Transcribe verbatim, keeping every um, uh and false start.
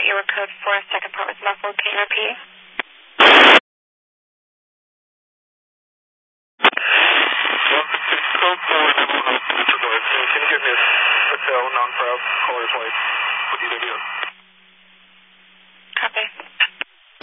you were code four, second part was muffled. Can you repeat? Code four, Can you give me a hotel non-proud?